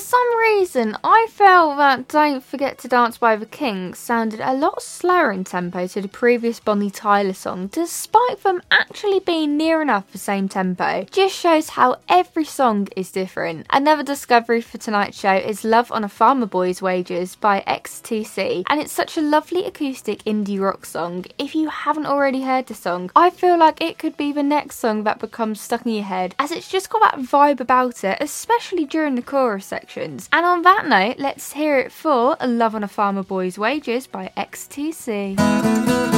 some reason, I felt that Don't Forget to Dance by The Kinks sounded a lot slower in tempo to the previous Bonnie Tyler song, despite them actually being near enough the same tempo. Just shows how every song is different. Another discovery for tonight's show is Love on a Farmer Boy's Wages by XTC, and it's such a lovely acoustic indie rock song. If you haven't already heard the song, I feel like it could be the next song that becomes stuck in your head, as it's just got that vibe about it, especially during the chorus sections. And on that note, let's hear it for Love on a Farmer Boy's Wages by XTC.